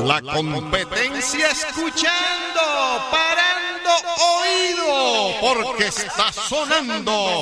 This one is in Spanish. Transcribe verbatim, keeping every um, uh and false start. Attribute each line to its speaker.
Speaker 1: La competencia escuchando, parando oído, porque está sonando.